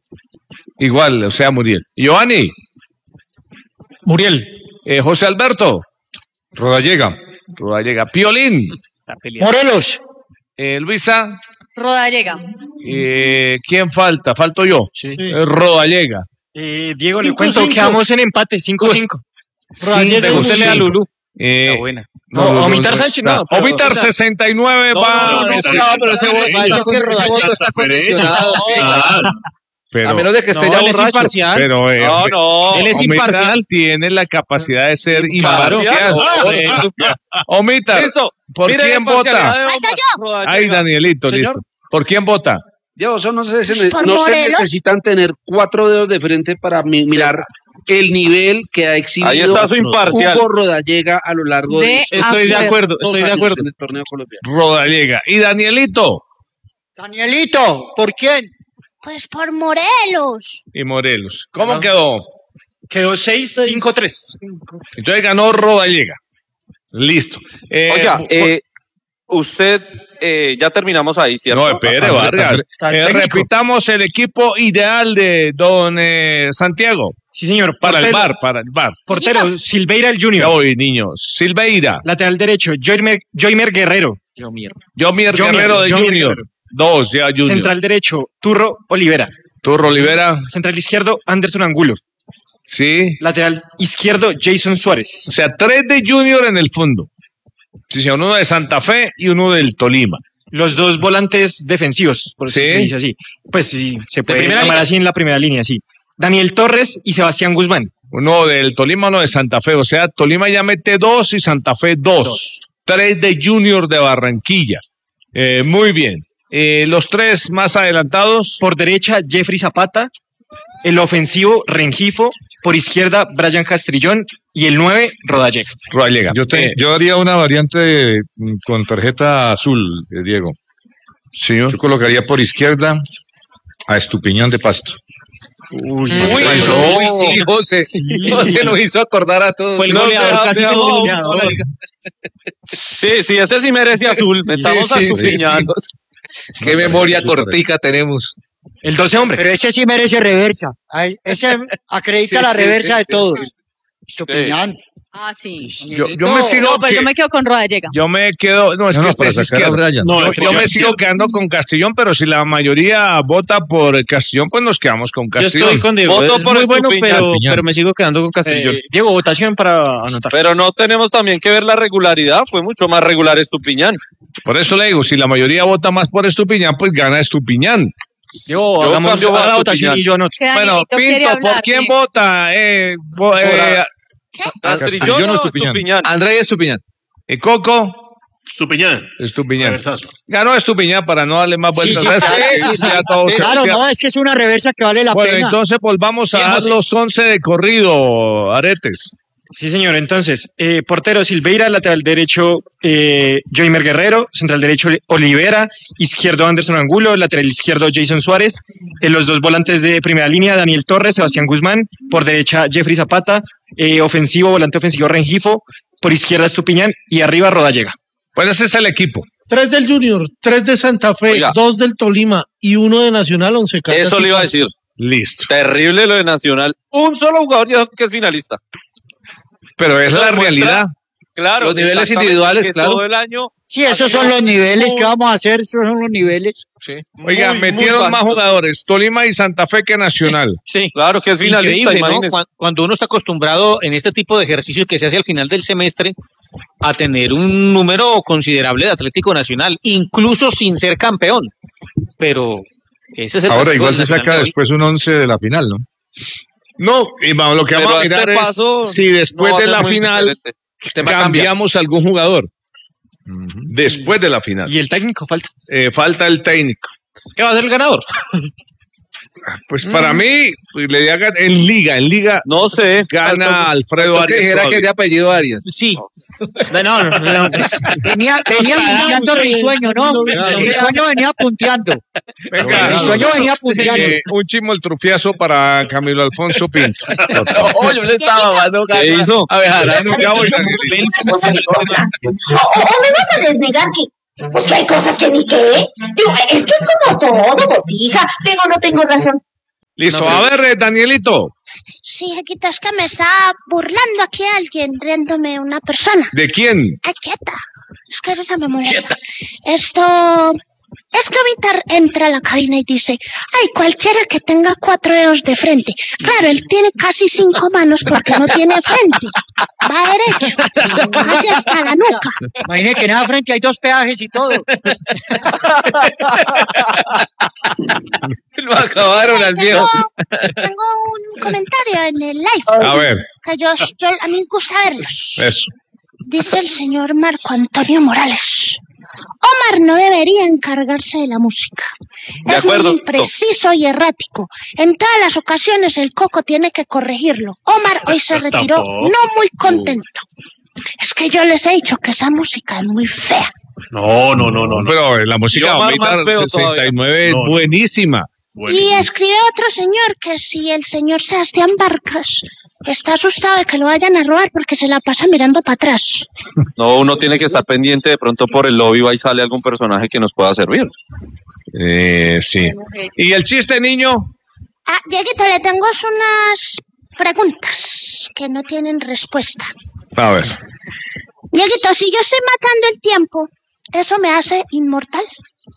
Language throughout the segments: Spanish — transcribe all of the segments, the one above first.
Igual, o sea, Muriel. Giovanni. Muriel. José Alberto. Rodallega. Rodallega. Piolín. Morelos. Luisa. Rodallega. ¿Quién falta? Falto yo. Sí. Rodallega. Diego, le cuento, quedamos en empate, 5-5. Rodallega. Usted le da Lulú. Está buena. No, Omitar Sánchez, no. Omitar 69 va. No, pero ese voto está condicionado. Pero, a menos de que esté ya él es borracho. imparcial. Pero, Él es Omitar imparcial. tiene la capacidad de ser imparcial. Omitar. Listo. ¿Por Mire quién la imparcialidad vota? de Rodallega. Ay, Danielito, Señor. listo. ¿Por quién vota? Diego, eso no se Morelos? necesitan tener 4 dedos de frente para mirar el nivel que ha exhibido Ahí está su imparcial. Hugo Rodallega a lo largo de Estoy de acuerdo, dos estoy de años acuerdo. en el torneo colombiano. Rodallega. ¿Y Danielito? Danielito, ¿por quién? Pues por Morelos. Y Morelos. ¿Cómo quedó? Quedó 6-5-3. Entonces ganó Rodallega. Listo. Oiga, usted, ya terminamos ahí, ¿cierto? No, espere, Vargas. Repitamos el equipo ideal de don Santiago. Sí, señor. Para el Portero. bar. Portero, Silveira el Junior. Hoy, niños. Silveira. Lateral derecho, Joymer Guerrero. Jomier Guerrero de Jomier Junior. Guerrero. 2, ya Junior. Central derecho, Turro Olivera. Turro Olivera. Central izquierdo, Anderson Angulo. Sí. Lateral izquierdo, Jason Suárez. O sea, 3 de Junior en el fondo. Sí, sí, uno de Santa Fe y uno del Tolima. Los dos volantes defensivos, por si Sí. se dice así. Pues sí, se puede primera llamar línea? así en la primera línea, sí. Daniel Torres y Sebastián Guzmán. Uno del Tolima, uno de Santa Fe. O sea, Tolima ya mete 2 y Santa Fe 2. 3 de Junior de Barranquilla. Muy bien. Los 3 más adelantados. Por derecha, Jeffrey Zapata. El ofensivo, Rengifo. Por izquierda, Brian Castrillón. Y el 9, Rodallega. Rodallega. Yo haría una variante con tarjeta azul, Diego. Sí. Yo colocaría por izquierda a Estupiñán de Pasto. Uy, sí, José. José nos hizo acordar a todos. Fue el goleador, casi que el goleador. Sí, ese sí merece azul. Metamos a Estupiñán. Qué memoria cortica tenemos. El 12 hombre. Pero ese sí merece reversa. Ay, ese acredita la reversa de todos. Estupiñán. Ah, sí. Yo me sigo. No, pero yo me quedo con Rodallega. Yo me quedo. No, es que para este es sacar a izquierda. Brian. No, yo me sigo quedando con Castellón, pero si la mayoría vota por el Castellón, pues nos quedamos con Yo Castellón. estoy con Diego. Voto Es por muy bueno, Estupiñán. pero me sigo quedando con Castellón. Diego, votación para anotar. Pero no tenemos también que ver la regularidad. Fue mucho más regular Estupiñán. Por eso le digo, si la mayoría vota más por Estupiñán, pues gana Estupiñán. Diego, Yo hagamos cambio la a votación Estupiñán. y yo anoto. Que Bueno, Danielito quiere Pinto, hablar, ¿por quién sí. vota? ¿Castrillón o Estupiñán? Andrés Estupiñán. Coco. Estupiñán. Estupiñán. Reversazo. Ganó Estupiñán para no darle más vueltas. sí, ¿Sabes claro, qué? sí, sí. Ya todos se- Claro, ya- no, es que es una reversa que vale la Bueno, pena. entonces volvamos a dar los 11 de corrido, Aretes. Sí, señor. Entonces, portero Silveira, lateral derecho Joymer Guerrero, central derecho Olivera, izquierdo Anderson Angulo, lateral izquierdo Jason Suárez, los dos volantes de primera línea, Daniel Torres, Sebastián Guzmán, por derecha Jeffrey Zapata, volante ofensivo Rengifo, por izquierda Estupiñán y arriba Rodallega. Pues ese es el equipo. 3 del Junior, 3 de Santa Fe, Oiga. 2 del Tolima y 1 de Nacional, 11 Caldas. Eso le iba a decir. Listo. Terrible lo de Nacional. Un solo jugador ya que es finalista. Pero es Eso la demuestra- realidad. Claro. Los niveles exactamente, individuales, que claro. Todo el año. Sí, esos son los niveles. ¿Qué vamos a hacer? Esos son los niveles. Oiga, muy metieron más bajo. jugadores, Tolima y Santa Fe que Nacional. Sí. Claro que es finalista, Increíble, ¿no? imagínese. Cuando uno está acostumbrado en este tipo de ejercicios que se hace al final del semestre a tener un número considerable de Atlético Nacional, incluso sin ser campeón. Pero ese es el Ahora Atlético igual se Nacional saca de hoy. después un 11 de la final, ¿no? No, y vamos, lo que Pero vamos a a este mirar paso es si después no va a de ser la muy final diferente. El tema cambia. cambiamos algún jugador. Después de la final. Y el técnico falta. Falta el técnico. ¿Qué va a ser el ganador? Pues para mí, pues, le hagan en liga No sé. gana Alfredo Faltó que Arias. dijera que todavía. es de apellido Arias. Sí. No. Venía punteando Risueño, ¿no? Risueño venía punteando. Venga, Risueño venía punteando. un chimo el trufiazo para Camilo Alfonso Pinto. No, yo le estaba dando ¿Qué hizo? A ver, Ya voy, O me vas a desnegar que, pues que hay cosas que ni qué. Digo, es que es como todo, botija. Tengo o no tengo razón. Listo, No, a ver, Danielito, Sí, Jequito, es que me está burlando aquí alguien, riéndome una persona. ¿de quién? Ay, quieta. Es que eso me molesta. Esto... Es que Vitar entra a la cabina y dice, ay, cualquiera que tenga 4 dedos de frente. Claro, él tiene casi 5 manos porque no tiene frente. Va derecho, casi hasta la nuca. Imagínate que en esa frente hay 2 peajes y todo. Lo acabaron al viejo. Tengo un comentario en el live. A ver, Que a mí me gusta verlos. eso. Dice el señor Marco Antonio Morales. Omar no debería encargarse de la música. De Es acuerdo. muy impreciso y errático. En todas las ocasiones el Coco tiene que corregirlo. Omar hoy se retiró no muy contento. Es que yo les he dicho que esa música es muy fea. No. Pero la música Yo, Omar, más feo 69 es todavía. No. buenísima. Y escribe otro señor que si el señor Sebastián Barcas está asustado de que lo vayan a robar porque se la pasa mirando para atrás. No, uno tiene que estar pendiente, de pronto por el lobby va y sale algún personaje que nos pueda servir. Sí. ¿Y el chiste, niño? Ah, Dieguito, le tengo unas preguntas que no tienen respuesta. A ver. Dieguito, si yo estoy matando el tiempo, ¿eso me hace inmortal?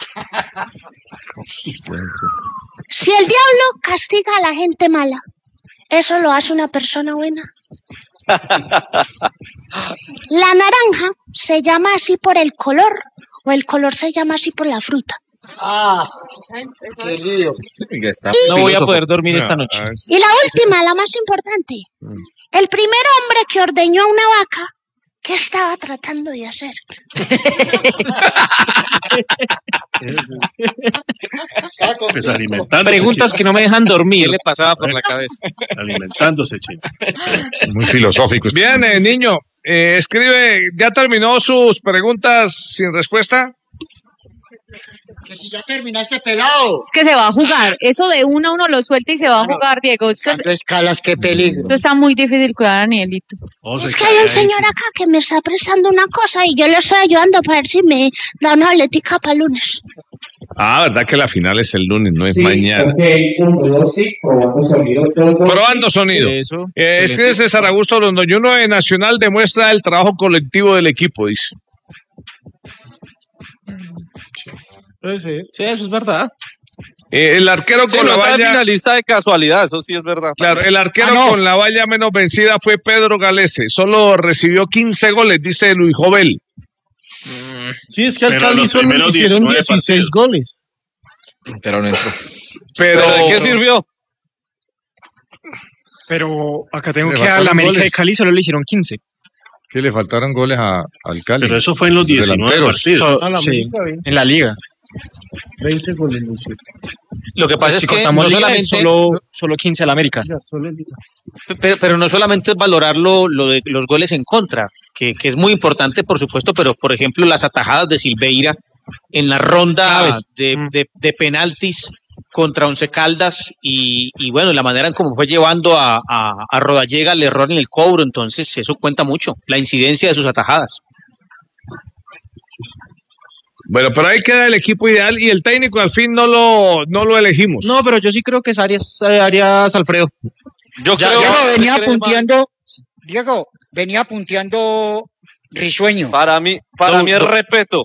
Si el diablo castiga a la gente mala, ¿eso lo hace una persona buena? ¿La naranja se llama así por el color o el color se llama así por la fruta? Ah, qué lío. No voy a poder dormir esta noche. Y la última, la más importante. El primer hombre que ordeñó a una vaca, ¿qué estaba tratando de hacer? Pues alimentándose. Preguntas que no me dejan dormir. ¿Qué le pasaba por la cabeza? Alimentándose, Chino. Muy filosóficos. Bien, niño, escribe, ¿ya terminó sus preguntas sin respuesta? Que si ya terminaste pelado. Es que se va a jugar. Eso de uno a uno lo suelta y se va a jugar, Diego. Eso, Tanto escalas, qué peligro. eso está muy difícil cuidar a Danielito. Es que hay un señor acá que me está prestando una cosa y yo le estoy ayudando para ver si me da una boletica para el lunes. Ah, ¿verdad que la final es el lunes, no es mañana? Probando sonido. Eso. Escribe César Augusto Londoñuno de Nacional demuestra el trabajo colectivo del equipo, dice. Sí, eso es verdad. El arquero Sí, con no la está de valla... finalista de casualidad, eso sí es verdad. Claro, el arquero con la valla menos vencida fue Pedro Galese. Solo recibió 15 goles, dice Luis Jovel. Sí, es que al Pero Cali los solo le primeros hicieron 19 16 partidos. goles. Pero no entró. Pero ¿Pero de qué sirvió? Pero acá tengo Le que a faltaron la América de goles. Cali solo le hicieron 15. Que le faltaron goles al Cali. Pero eso fue en los 19 delanteros. partidos. A la Sí, América, 20, en la liga. 20 goles, Lucio. Lo que pasa Si es que contamos no liga, solamente, es solo 15 a la América. Ya, solo el- pero no solamente es valorar lo de los goles en contra, que es muy importante, por supuesto, pero por ejemplo las atajadas de Silveira en la ronda Claves. de penaltis contra Once Caldas y bueno, la manera en cómo fue llevando a Rodallega al error en el cobro, entonces eso cuenta mucho, la incidencia de sus atajadas. bueno, pero ahí queda el equipo ideal y el técnico al fin no lo elegimos. No, pero yo sí creo que es Arias Alfredo. Yo creo Diego venía que punteando. Diego venía punteando risueño. para mí es respeto.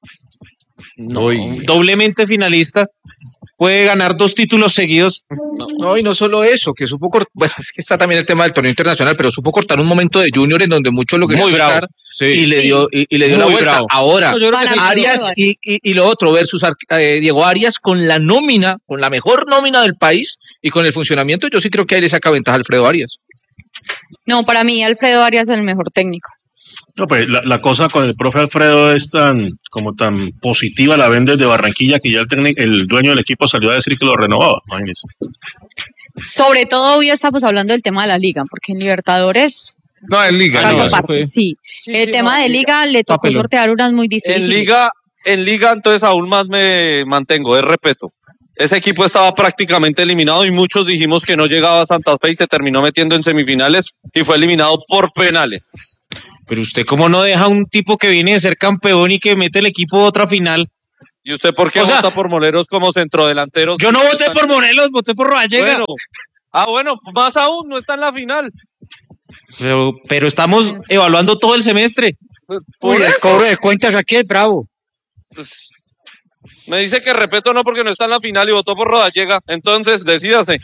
Doblemente finalista, puede ganar 2 títulos seguidos. No, y no solo eso, que supo cortar, bueno, es que está también el tema del torneo internacional, pero supo cortar un momento de Junior en donde mucho lo quería Muy bravo. sacar Sí. y le dio, y le dio la Muy vuelta. bravo. Ahora, No, yo creo que sí. Arias y lo otro versus Diego Arias con la nómina, con la mejor nómina del país y con el funcionamiento, yo sí creo que ahí le saca ventaja a Alfredo Arias. No, para mí Alfredo Arias es el mejor técnico. No, pues la cosa con el profe Alfredo es tan positiva, la ven desde Barranquilla, que ya el dueño del equipo salió a decir que lo renovaba. Imagínense. Sobre todo hoy estamos hablando del tema de la liga, porque en Libertadores No, en Liga. caso no, aparte, eso fue- sí. Sí, El sí, tema no, de liga le tocó papelón. sortear unas muy difíciles. En liga entonces aún más me mantengo, es respeto. Ese equipo estaba prácticamente eliminado y muchos dijimos que no llegaba a Santa Fe y se terminó metiendo en semifinales y fue eliminado por penales. Pero usted cómo no deja a un tipo que viene de ser campeón y que mete el equipo a otra final ¿Y usted por qué O sea, vota por Morelos como centrodelanteros? Yo no voté por Morelos, voté por Rodallega. Bueno, más aún, no está en la final. Pero estamos evaluando todo el semestre. Uy, el cobro de cuentas aquí es bravo. Pues, me dice que Repeto no porque no está en la final y votó por Rodallega. Entonces, decídase.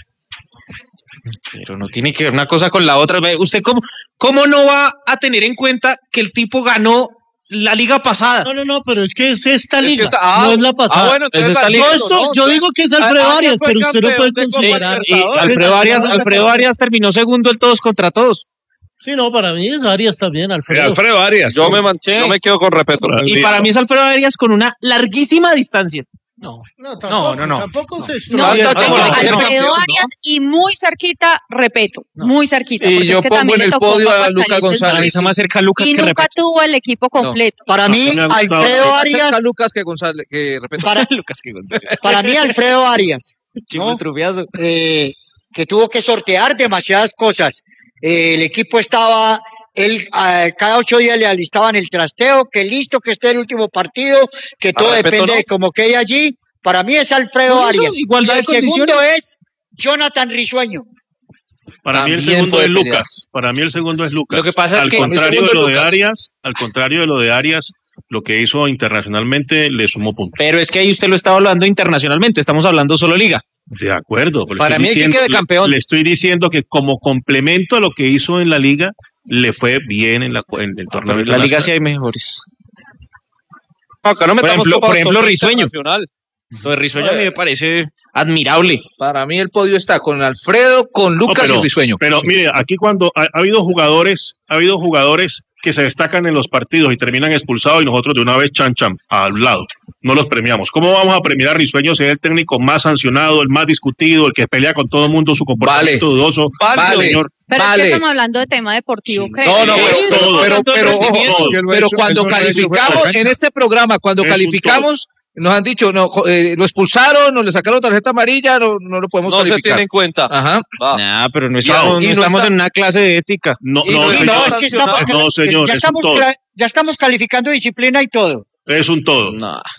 Pero no tiene que ver una cosa con la otra. ¿Usted cómo no va a tener en cuenta que el tipo ganó la liga pasada? No, pero es que es esta Es que liga, está- no es la pasada. bueno, entonces Es esta liga. Yo digo que es Alfredo Arias, pero usted no puede considerar. Alfredo Arias terminó segundo el todos contra todos. Sí, no, para mí es Arias también, Alfredo. Alfredo Arias. Yo me quedo con Repeto. Y para mí es Alfredo Arias con una larguísima distancia. No, tampoco se No, extraña. yo tengo no, Alfredo Arias y muy cerquita, Repeto, muy cerquita. Y porque yo es que pongo también en le el tocó podio a Aguascalientes Lucas González. muy Está más cerca Lucas y que nunca Repeto. tuvo el equipo completo. Para mí, me ha gustado. Alfredo Más cerca Arias, Lucas que González, que repito. para mí Alfredo Arias, Chico trufiazo. que tuvo que sortear demasiadas cosas. El equipo estaba, cada 8 días le alistaban el trasteo, que listo, que esté el último partido, que todo Repeto, depende ¿no? de cómo quede allí. Para mí es Alfredo Por eso, Arias. igualdad Y de el segundo condiciones. es Jonathan Risueño. Para mí el También segundo puede es pelear. Lucas. Para mí el segundo es Lucas. Lo que pasa es al que contrario el de segundo lo es de Lucas. Arias, al contrario de lo de Arias, lo que hizo internacionalmente le sumó puntos. Pero es que ahí usted lo está hablando internacionalmente, estamos hablando solo liga. De acuerdo. Pero Para estoy mí hay que diciendo- quede campeón. Le estoy diciendo que como complemento a lo que hizo en la liga, le fue bien en el torneo. En la liga sí internacional. hay mejores. Acá no metamos ejemplo- copas por ejemplo, con Risueño. Internacional. Lo de Risueño a mí me parece admirable. Para mí el podio está con Alfredo, con Lucas No, y Risueño. Pero mire, aquí cuando ha habido jugadores que se destacan en los partidos y terminan expulsados y nosotros de una vez chan al lado, no los premiamos. ¿Cómo vamos a premiar a Risueño si es el técnico más sancionado, el más discutido, el que pelea con todo el mundo, su comportamiento dudoso? Vale. Señor. Pero es Vale. que estamos hablando de tema deportivo, creo. No, no, Es todo. pero, ojo, Todo. pero cuando calificamos en este programa, cuando Es un calificamos, nos han dicho, no, lo expulsaron, no le sacaron tarjeta amarilla, no lo podemos No se calificar. tiene en cuenta. Ajá. Va. Nah, pero no Y estamos, no no estamos está- en una clase de ética. No, Y no, no, señor. No, es que estamos, No, señor, ya, es un todo. ya estamos calificando disciplina y todo. Es un todo.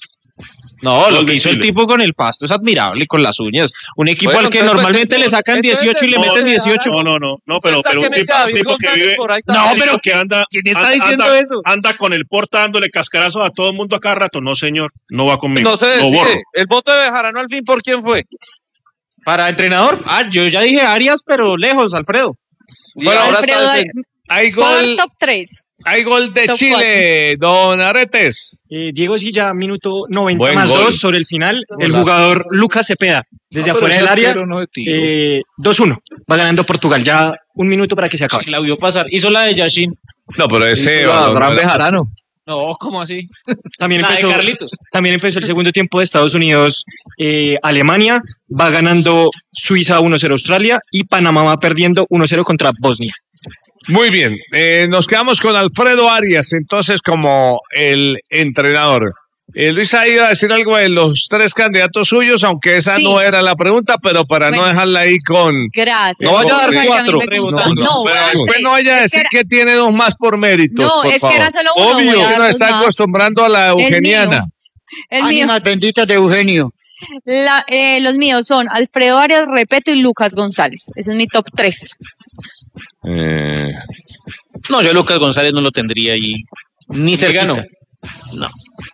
No, lo Gol que de hizo el Chile. tipo con el Pasto es admirable y con las uñas. Un equipo Bueno, al que entonces, normalmente le sacan entonces, 18 y le meten 18. No, pero Está que un mete a David tipo que González vive. por ahí No, también. pero que anda. ¿quién está anda- diciendo anda- eso? Anda con el porta dándole cascarazos a todo el mundo a cada rato. No, señor, no va conmigo. No se Lo borro. decide. El voto de Bejarano al fin, ¿por quién fue? Para entrenador, yo ya dije Arias, pero lejos, Alfredo. Y Bueno, ahora Alfredo, está en- Hay por gol, top 3. hay gol de Top Chile, don Aretes. Diego Silla, minuto 90 Buen más gol. 2 sobre el final. El Golazo. jugador Lucas Cepeda, desde No, pero afuera ese del área, arquero no se tiró. 2-1. Va ganando Portugal. Ya un minuto para que se acabe. La vio pasar. Hizo la de Yashin. No, pero ese Hizo la balón gran no era- Bejarano. No, ¿cómo así? También La de empezó, Carlitos. también empezó el segundo tiempo de Estados Unidos, Alemania. Va ganando Suiza 1-0 Australia y Panamá va perdiendo 1-0 contra Bosnia. Muy bien, nos quedamos con Alfredo Arias, entonces como el entrenador. Luis ha ido a decir algo de los 3 candidatos suyos, aunque esa Sí. no era la pregunta, pero para no Bueno. dejarla ahí con... Gracias. No vaya a dar O sea, que a mí 4. me gusta. No, No, voy a pero dar después 3. no vaya a Es que decir que tiene 2 más por méritos, No, por es que favor. era solo uno, voy a Obvio, dar uno 2 está más. acostumbrando a la eugeniana. El mío. Ánimas benditas de Eugenio. Los míos son Alfredo Arias, Repeto y Lucas González. Ese es mi top 3. No, yo a Lucas González no lo tendría ahí. Ni cercano. No.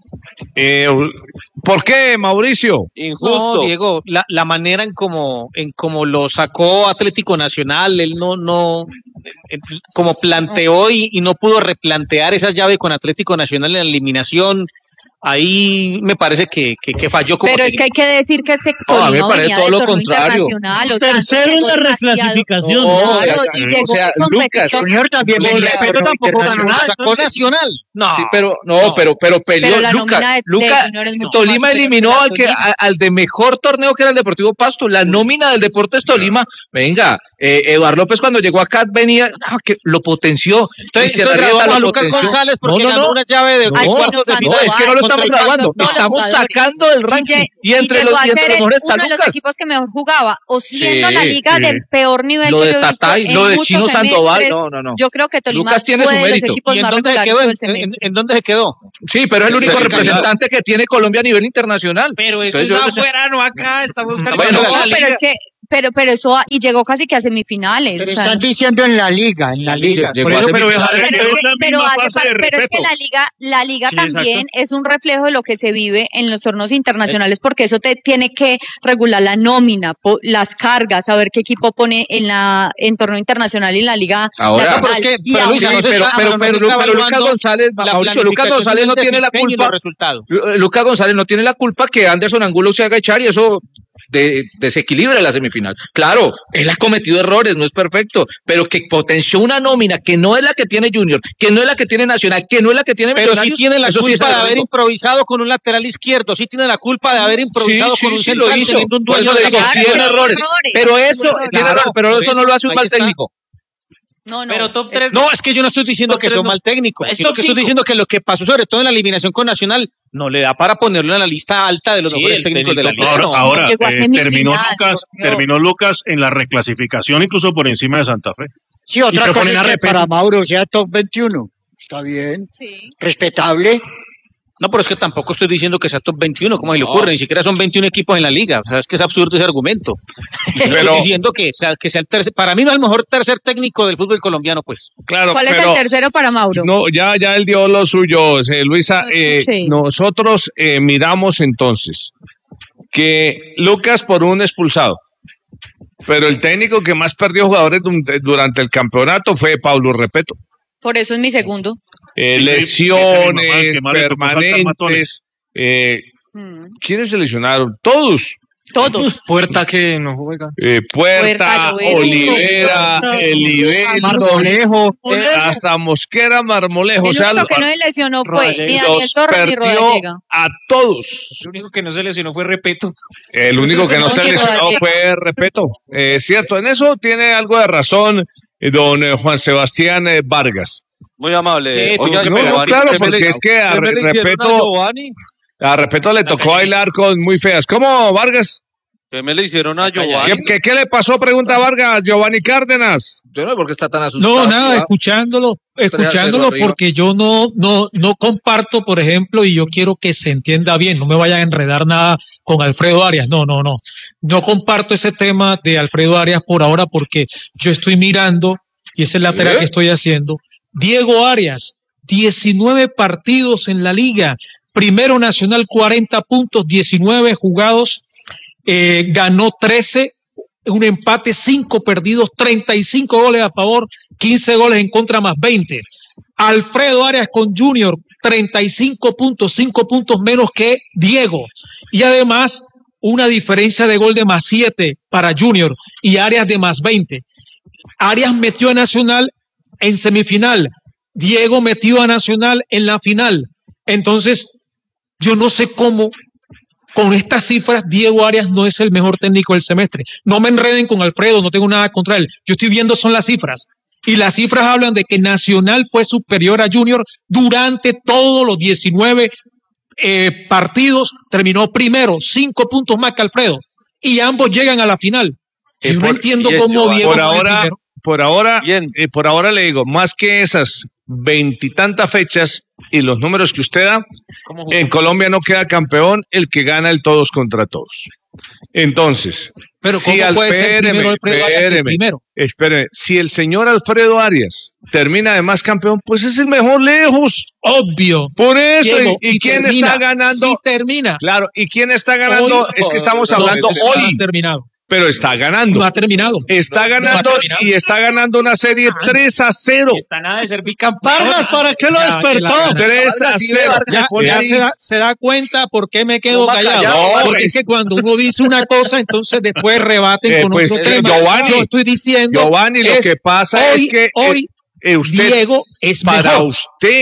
¿Por qué, Mauricio? No, Diego, la manera en como lo sacó Atlético Nacional, él no como planteó y no pudo replantear esa llave con Atlético Nacional en la eliminación. Ahí me parece que falló como Pero es que hay que decir que es que No, a mí me Tolima parece venía todo de lo torneo contrario. internacional, o sea, Tercero en llegó la demasiado- reclasificación. No, Claro, y llegó o sea, con Lucas, competición. Junior también Con venía de respeto torneo tampoco ganó internacional. nada, sacó Nacional. No, Sí, pero pero peleó Pero la Lucas. nómina de Lucas, Junior es mucho Tolima más superior eliminó que la al Tolima. al de mejor torneo que era el Deportivo Pasto. La nómina del Deportes Tolima, venga, Eduardo López cuando llegó acá venía, que lo potenció. Entonces Cristian grabamos Arrieta a lo Lucas potenció. González porque No, no, ganó no. una llave de No, Ay, cuartos de Chino final. No, es que no lo estamos Lucas, graduando, son todos los estamos jugadores. sacando el ranking. Y entre llegó los a ser mejores está uno de los Lucas. equipos que mejor jugaba, o siendo Sí, la liga sí. de peor nivel Lo que de yo he visto Tatay, en lo de muchos Chino Sandoval, semestres. no. Yo creo que Tolima Lucas tiene fue su de los mérito. equipos ¿Y en más dónde se regulares quedó? todo el semestre. ¿En dónde se quedó? Sí, pero es el único representante que tiene Colombia a nivel internacional. Pero eso Entonces, es yo no sé. afuera, no acá. Estamos No, calificando la pero liga. es que, pero eso, y llegó casi que a semifinales. Pero o sea, están diciendo en la liga, en la liga. Llegó Por a eso, pero semifinales. es pero la pero misma hace fase de pero es que respeto. la liga Sí, también exacto. es un reflejo de lo que se vive en los torneos internacionales, porque eso te tiene que regular la nómina, las cargas, saber qué equipo pone en torneo internacional y en la liga Ahora, nacional. pero es que- Y pero aún- Luisa, no se pero está- pero no se está Lucas evaluando González, la Mauricio, Lucas planificación González no del tiene la desempeño y culpa. los resultados. Lucas González no tiene la culpa que Anderson Angulo se haga echar y eso desequilibra la semifinal. Claro, él ha cometido errores, no es perfecto, pero que potenció una nómina que no es la que tiene Junior, que no es la que tiene Nacional, que no es la que tiene Pero sí Millonarios, tiene la eso sí es culpa de haber error. improvisado con un lateral izquierdo, sí tiene la culpa de haber improvisado Sí, con un sí, central lo hizo. teniendo un Por dueño eso le de digo, campo. tiene errores. Pero eso, Errores. tiene errores, pero por eso no lo hace un ahí mal está. técnico. No, Pero top 3. No, es que yo no estoy diciendo Top que tres sea un no. mal técnico, Es sino top que estoy 5. diciendo que lo que pasó, sobre todo en la eliminación con Nacional, no le da para ponerlo en la lista alta de los Sí, mejores el técnicos de la técnico liga. no. Ahora, llegó a semifinal, terminó Lucas en la reclasificación incluso por encima de Santa Fe. Sí, otra Y cosa proponen es a que Repeto. para Mauro sea top 21. Está bien, Sí. respetable. No, pero es que tampoco estoy diciendo que sea top 21, como se le ocurre, ni siquiera son 21 equipos en la liga, o sea, es que es absurdo ese argumento. Pero estoy diciendo que sea el tercer, para mí no es el mejor tercer técnico del fútbol colombiano, pues. Claro, ¿Cuál es pero el tercero para Mauro? no, ya él dio lo suyo, Luisa. No escuché. Nosotros miramos entonces que Lucas por un expulsado, pero el técnico que más perdió jugadores durante el campeonato fue Pablo Repeto. Por eso es mi segundo. Lesiones que más le tocó saltar matones. permanentes. Mm. ¿Quiénes se lesionaron? Todos. Todos. Puerta que no juega. Puerta, Puerta, Llobet. Olivera, Elivelton, Marmolejo. hasta Mosquera, Marmolejo. El O sea, único que no se lesionó fue ni Daniel los Torres ni perdió Rodallega. a todos. El único que no se lesionó fue Repeto. El único que no se Porque lesionó Rodallega. fue Repeto. Cierto, en eso tiene algo de razón don Juan Sebastián Vargas. Muy amable. Sí, Oiga, No, no, Giovanni, claro, ¿qué me porque le- es que a qué me le hicieron Repeto- Giovanni? A Repeto le tocó bailar con muy feas. ¿Cómo, Vargas? ¿Qué me le hicieron a Giovanni? ¿Qué le pasó? Pregunta Vargas, Giovanni Cárdenas. Yo no sé por qué está tan asustado. No, nada, ¿va? escuchándolo hacia arriba. porque yo no comparto, por ejemplo, y yo quiero que se entienda bien, no me vaya a enredar nada con Alfredo Arias, no comparto ese tema de Alfredo Arias por ahora porque yo estoy mirando, y esa es la tarea que estoy haciendo, Diego Arias, 19 partidos en la liga, primero nacional 40 puntos, 19 jugados, ganó 13, un empate, 5 perdidos, 35 goles a favor, 15 goles en contra más 20. Alfredo Arias con Junior, 35 puntos, 5 puntos menos que Diego. Y además, una diferencia de gol de más 7 para Junior y Arias de más 20. Arias metió a Nacional en semifinal, Diego metió a Nacional en la final. Entonces, yo no sé cómo con estas cifras Diego Arias no es el mejor técnico del semestre. No me enreden con Alfredo, no tengo nada contra él. Yo estoy viendo son las cifras. Y las cifras hablan de que Nacional fue superior a Junior durante todos los 19 partidos. Terminó primero, 5 puntos más que Alfredo. Y ambos llegan a la final. Y no entiendo cómo Diego Por no es ahora, primero. por ahora le digo, más que esas veintitantas fechas y los números que usted da, en Colombia no queda campeón el que gana el todos contra todos. Entonces, Pero ¿cómo puede ser primero Alfredo Arias que primero? Espéreme, si el señor Alfredo Arias termina de más campeón, pues es el mejor lejos. Obvio. Por eso, Diego, ¿y si quién termina, está ganando? si termina. Claro, ¿y quién está ganando? Hoy, Es que estamos no, hablando no ha hoy. terminado. Pero está ganando. No ha terminado. Está No ha ganando terminado. y está ganando una serie 3-0. Está nada de ser bicampeón. Vargas, ¿para qué lo despertó? 3-0. Ya se da cuenta por qué me quedo ¿Cómo callado. callado? Porque es que cuando uno dice una cosa, entonces después rebaten con pues, otro tema. Giovanni, Yo estoy diciendo. Giovanni, lo que pasa hoy, es que hoy usted, Diego es para mejor. usted,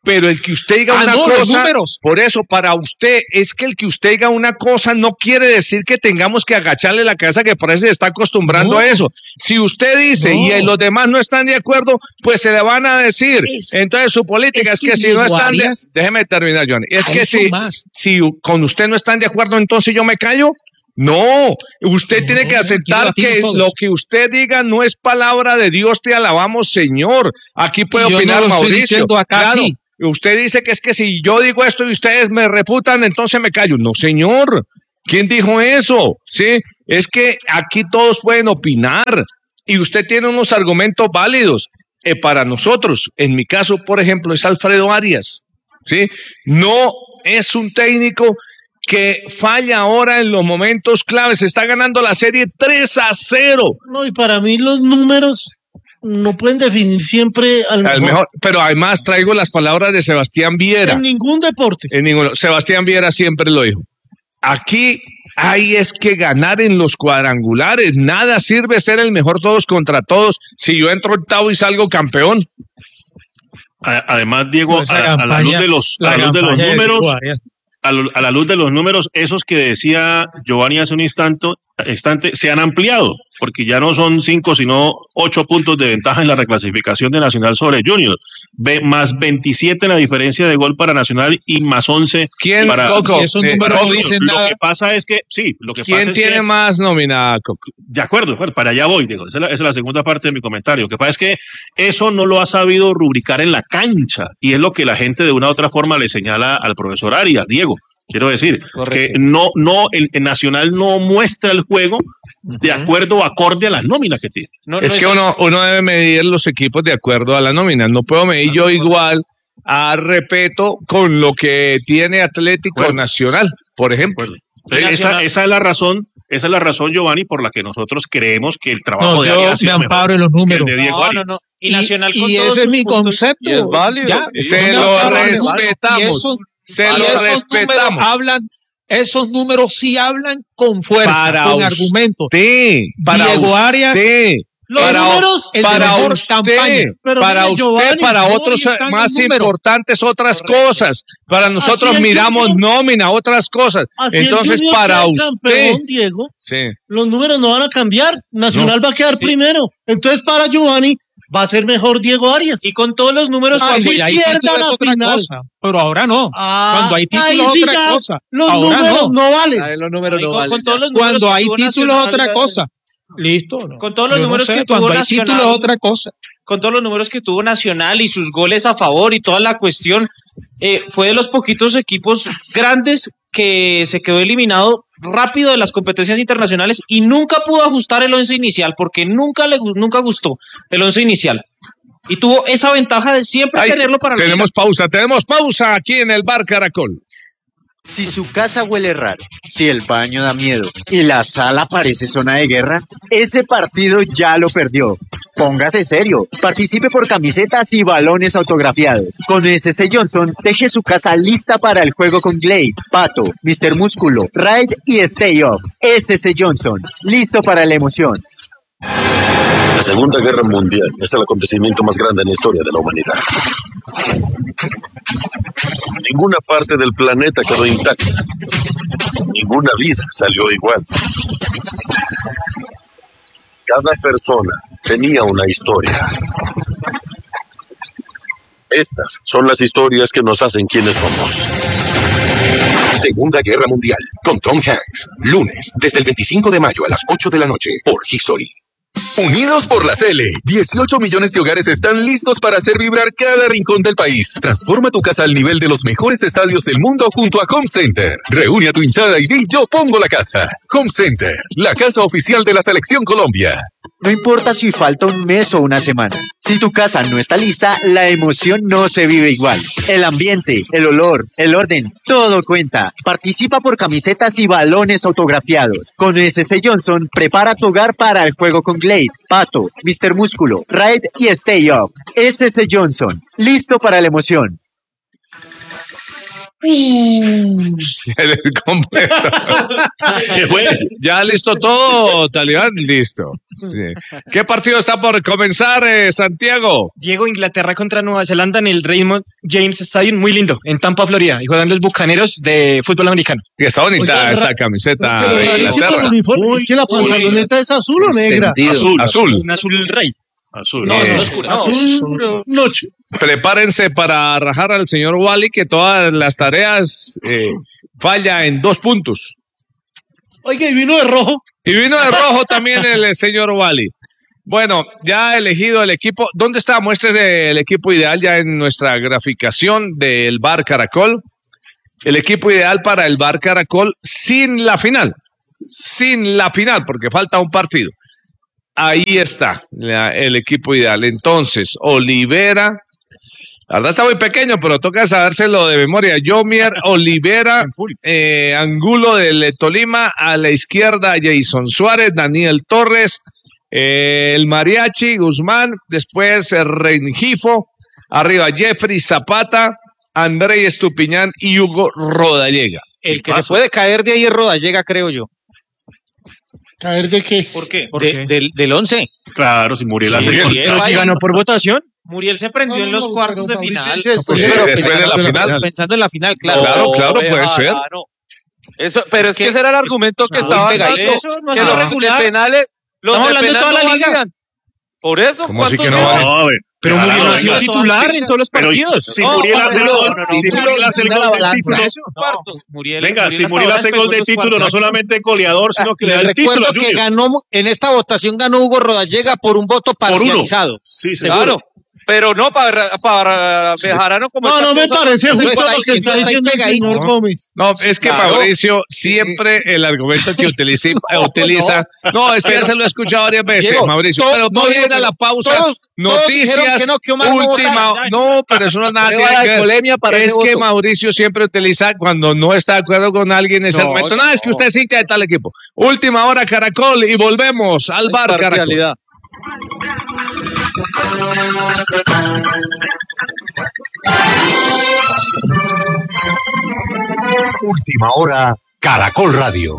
pero el que usted diga una no, cosa, los números. por eso, para usted, es que el que usted diga una cosa no quiere decir que tengamos que agacharle la cabeza, que parece que está acostumbrando a eso. Si usted dice y los demás no están de acuerdo, pues se le van a decir. Entonces su política es que si no están déjeme terminar, Johnny. Es que si con usted no están de acuerdo, entonces yo me callo. No, usted tiene que aceptar que lo que usted diga no es palabra de Dios, te alabamos, Señor. Aquí puede opinar Mauricio. Claro, usted dice que es que si yo digo esto y ustedes me reputan, entonces me callo. No, señor. ¿Quién dijo eso? Sí, es que aquí todos pueden opinar y usted tiene unos argumentos válidos. Para nosotros, en mi caso, por ejemplo, es Alfredo Arias. ¿Sí? No es un técnico que falla ahora en los momentos claves. Está ganando la serie 3-0. No, y para mí los números no pueden definir siempre al mejor. Pero además traigo las palabras de Sebastián Viera. En ningún deporte. En ninguno. Sebastián Viera siempre lo dijo. Aquí hay es que ganar en los cuadrangulares. Nada sirve ser el mejor todos contra todos si yo entro octavo y salgo campeón. Además, Diego, a la luz de los números, a la luz de los números, esos que decía Giovanni hace un instante se han ampliado, porque ya no son 5, sino 8 puntos de ventaja en la reclasificación de Nacional sobre Junior. Más 27 en la diferencia de gol para Nacional y más 11 para Coco? Si esos números no dicen nada. Lo que pasa es que, ¿quién tiene más nómina, Coco? De acuerdo, para allá voy, Diego. Esa es la segunda parte de mi comentario. Lo que pasa es que eso no lo ha sabido rubricar en la cancha, y es lo que la gente de una u otra forma le señala al profesor Arias, Diego. Quiero decir, que el Nacional no muestra el juego de acuerdo, acorde a las nóminas que tiene. Uno debe medir los equipos de acuerdo a la nómina. No puedo medir yo igual a Repeto con lo que tiene Atlético Nacional, por ejemplo. Esa es la razón, Giovanni, por la que nosotros creemos que el trabajo de Arias me amparo en los números. No. Y Nacional con y ese es mi concepto. Y es válido. Ya, se lo respetamos. Esos números sí hablan con fuerza, con argumentos. Diego Arias, los números para usted, para otros más importantes otras cosas. Para nosotros miramos nómina, otras cosas. Entonces, para usted, campeón, Diego, los números no van a cambiar. Nacional va a quedar primero. Entonces, para Giovanni, va a ser mejor Diego Arias. Y con todos los números, cuando ya hay título es otra cosa. Pero ahora no. Cuando hay título es otra cosa. Los ahora números no valen. Los números no valen. Cuando hay título es otra cosa. Listo. Con todos los números que tuvo cuando hay título es otra cosa. Con todos los números que tuvo Nacional y sus goles a favor y toda la cuestión, fue de los poquitos equipos grandes que se quedó eliminado rápido de las competencias internacionales y nunca pudo ajustar el once inicial, porque nunca gustó el once inicial. Y tuvo esa ventaja de siempre tenerlo para tenemos pausa aquí en el Bar Caracol. Si su casa huele raro, si el baño da miedo y la sala parece zona de guerra, ese partido ya lo perdió. Póngase serio, participe por camisetas y balones autografiados. Con SC Johnson, deje su casa lista para el juego con Glade, Pato, Mr. Músculo, Raid y Stay Up. SC Johnson, listo para la emoción. La Segunda Guerra Mundial es el acontecimiento más grande en la historia de la humanidad. Ninguna parte del planeta quedó intacta. Ninguna vida salió igual. Cada persona tenía una historia. Estas son las historias que nos hacen quienes somos. Segunda Guerra Mundial, con Tom Hanks. Lunes, desde el 25 de mayo a las 8 de la noche, por History. Unidos por la Cele, 18 millones de hogares están listos para hacer vibrar cada rincón del país. Transforma tu casa al nivel de los mejores estadios del mundo junto a Home Center. Reúne a tu hinchada y di yo pongo la casa. Home Center, la casa oficial de la Selección Colombia. No importa si falta un mes o una semana. Si tu casa no está lista, la emoción no se vive igual. El ambiente, el olor, el orden, todo cuenta. Participa por camisetas y balones autografiados. Con SC Johnson, prepara tu hogar para el juego con Glade, Pato, Mr. Músculo, Raid y Stay Up. SC Johnson, listo para la emoción. Completo. Ya listo todo, Talibán, listo. Sí. ¿Qué partido está por comenzar, Santiago? Diego, Inglaterra contra Nueva Zelanda en el Raymond James Stadium, muy lindo, en Tampa, Florida, y juegan los Bucaneros de fútbol americano. Y está bonita esa camiseta Pero de rarísimo Inglaterra. el uniforme, es que la pantaloneta es azul o negra. Azul. Un azul rey. Azul. No, es oscuro. Azul noche. Prepárense para rajar al señor Wally, que todas las tareas falla en 2 puntos. Oiga, y vino de rojo. Y vino de rojo también el señor Wally. Bueno, ya ha elegido el equipo. ¿Dónde está? Muéstrese el equipo ideal ya en nuestra graficación del Bar Caracol. El equipo ideal para el Bar Caracol sin la final. Sin la final, porque falta un partido. Ahí está el equipo ideal. Entonces, Olivera, la verdad está muy pequeño, pero toca sabérselo de memoria. Yomier, Olivera, Angulo del Tolima, a la izquierda Jason Suárez, Daniel Torres, el Mariachi, Guzmán, después Rengifo, arriba Jeffrey Zapata, André Estupiñán y Hugo Rodallega. El que se puede caer de ahí es Rodallega, creo yo. ¿Caer de qué? ¿Por qué? Del 11. Claro, si Muriel hace gol. Pero si ganó por votación. Muriel se prendió en los cuartos de final. Después de la final. Pensando en la final, claro. Claro, puede ser. Eso, pero es que ese era el argumento que estaba dando. Eso no Que es los de regular. penales, los Estamos de hablando de penales toda la no liga. valían. Por eso, ¿Cómo así ¿cuántos que no no? vale? No, a ver. Pero Claro, Muriel no ha sido venga. titular en todos los Pero partidos. si Muriel hace el gol, si Muriel hace el gol del título, venga, si Muriel hace el gol del título, no solamente goleador, sino que le da el título. Recuerdo que ganó, en esta votación ganó Hugo Rodallega por un voto parcializado. Sí, Claro. Pero no para Bejarano como No, está no me acusando. parece justo Está lo que ahí, está está ahí diciendo el pegadito. señor Gómez. No, es que Claro. Mauricio siempre el argumento que utiliza. No, es que ya se lo he escuchado varias veces, Diego, Mauricio. todo- Pero no todo- viene a la pausa. todos Noticias, dijeron que Omar no última. votara. No, pero eso no es nada. Prueba tiene de que ver. alcoholemia para Es ese que voto. Mauricio siempre utiliza cuando no está de acuerdo con alguien ese argumento. No, es que usted es hincha de tal equipo. Última hora, Caracol, y volvemos al bar, Caracol. Parcialidad. Última hora, Caracol Radio.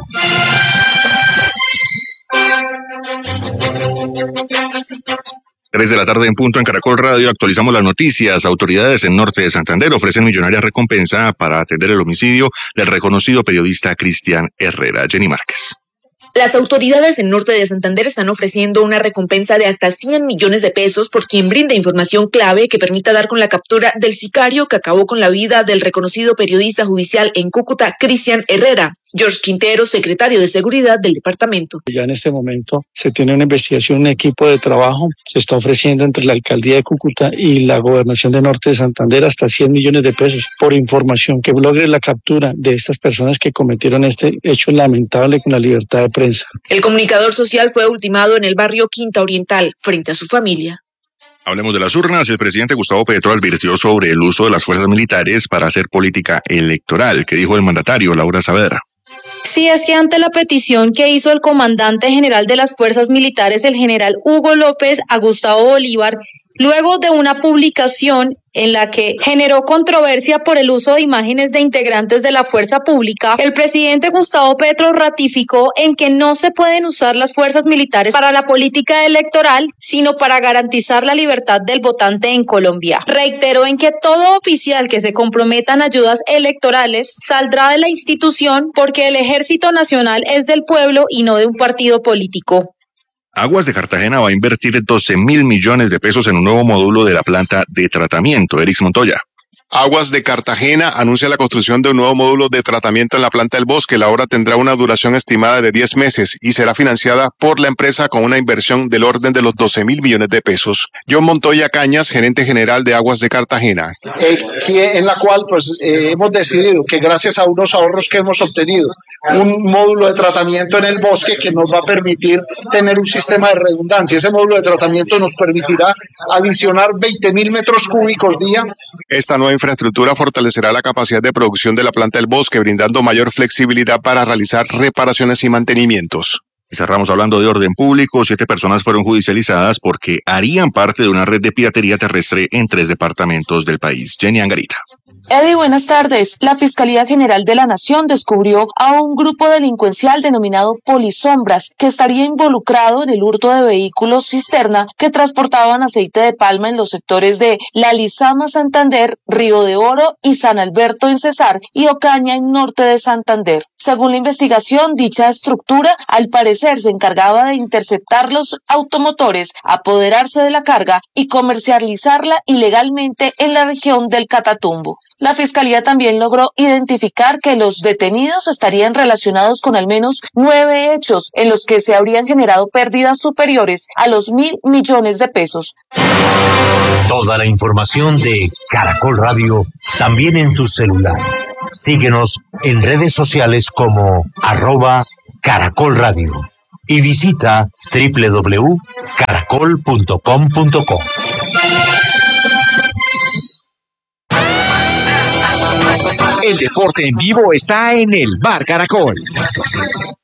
Tres de la tarde en punto en Caracol Radio. Actualizamos las noticias. Autoridades en Norte de Santander ofrecen millonaria recompensa para atender el homicidio del reconocido periodista Cristian Herrera. Jenny Márquez. Las autoridades en Norte de Santander están ofreciendo una recompensa de hasta 100 millones de pesos por quien brinda información clave que permita dar con la captura del sicario que acabó con la vida del reconocido periodista judicial en Cúcuta, Cristian Herrera. George Quintero, secretario de Seguridad del departamento. Ya en este momento se tiene una investigación, un equipo de trabajo, se está ofreciendo entre la alcaldía de Cúcuta y la gobernación de Norte de Santander hasta 100 millones de pesos por información que logre la captura de estas personas que cometieron este hecho lamentable con la libertad de prensa. El comunicador social fue ultimado en el barrio Quinta Oriental frente a su familia. Hablemos de las urnas. El presidente Gustavo Petro advirtió sobre el uso de las fuerzas militares para hacer política electoral. ¿Qué dijo el mandatario, Laura Saavedra? Sí, es que ante la petición que hizo el comandante general de las fuerzas militares, el general Hugo López, a Gustavo Bolívar, luego de una publicación en la que generó controversia por el uso de imágenes de integrantes de la fuerza pública, el presidente Gustavo Petro ratificó en que no se pueden usar las fuerzas militares para la política electoral, sino para garantizar la libertad del votante en Colombia. Reiteró en que todo oficial que se comprometa en ayudas electorales saldrá de la institución porque el Ejército Nacional es del pueblo y no de un partido político. Aguas de Cartagena va a invertir 12.000 millones de pesos en un nuevo módulo de la planta de tratamiento. Erix Montoya. Aguas de Cartagena anuncia la construcción de un nuevo módulo de tratamiento en la planta del Bosque. La obra tendrá una duración estimada de 10 meses y será financiada por la empresa con una inversión del orden de los 12.000 millones de pesos. John Montoya Cañas, gerente general de Aguas de Cartagena. En la cual hemos decidido que gracias a unos ahorros que hemos obtenido, un módulo de tratamiento en el bosque que nos va a permitir tener un sistema de redundancia. Ese módulo de tratamiento nos permitirá adicionar 20.000 metros cúbicos día. Esta nueva infraestructura fortalecerá la capacidad de producción de la planta del Bosque, brindando mayor flexibilidad para realizar reparaciones y mantenimientos. Y cerramos hablando de orden público. 7 personas fueron judicializadas porque harían parte de una red de piratería terrestre en 3 departamentos del país. Jenny Angarita. Eddie, buenas tardes. La Fiscalía General de la Nación descubrió a un grupo delincuencial denominado Polisombras que estaría involucrado en el hurto de vehículos cisterna que transportaban aceite de palma en los sectores de La Lizama, Santander, Río de Oro y San Alberto en Cesar y Ocaña en norte de Santander. Según la investigación, dicha estructura al parecer se encargaba de interceptar los automotores, apoderarse de la carga y comercializarla ilegalmente en la región del Catatumbo. La Fiscalía también logró identificar que los detenidos estarían relacionados con al menos 9 hechos en los que se habrían generado pérdidas superiores a los 1.000 millones de pesos. Toda la información de Caracol Radio también en tu celular. Síguenos en redes sociales como @Caracol Radio y visita www.caracol.com.co. El deporte en vivo está en el Bar Caracol.